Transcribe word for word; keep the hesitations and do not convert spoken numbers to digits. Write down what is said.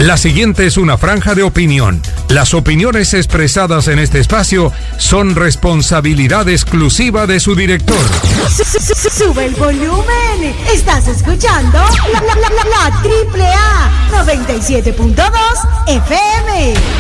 La siguiente es una franja de opinión. Las opiniones expresadas en este espacio son responsabilidad exclusiva de su director. Sube el volumen. Estás escuchando la, la, la, la, la triple A noventa y siete punto dos F M.